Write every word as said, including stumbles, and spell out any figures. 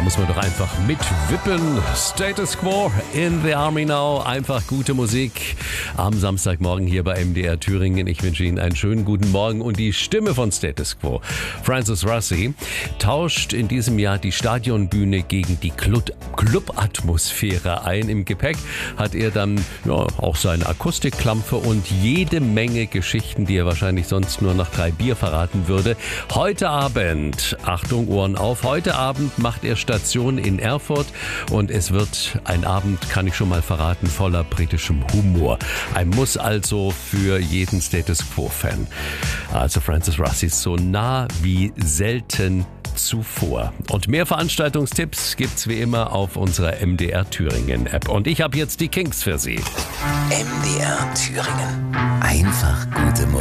muss man doch einfach mitwippen. Status Quo in the Army Now. Einfach gute Musik am Samstagmorgen hier bei M D R Thüringen. Ich wünsche Ihnen einen schönen guten Morgen. Und die Stimme von Status Quo, Francis Rossi, tauscht in diesem Jahr die Stadionbühne gegen die Club-Atmosphäre ein. Im Gepäck hat er dann ja, auch seine Akustikklampe und jede Menge Geschichten, die er wahrscheinlich sonst nur nach drei Bier verraten würde. Heute Abend, Achtung, Ohren auf, heute Abend macht er Station in Erfurt und es wird ein Abend, kann ich schon mal verraten, voller britischem Humor. Ein Muss also für jeden Status Quo-Fan. Also Francis Rossi ist so nah wie selten zuvor. Und mehr Veranstaltungstipps gibt's wie immer auf unserer M D R Thüringen App. Und ich habe jetzt die Kings für Sie. M D R Thüringen. Einfach gute Musik.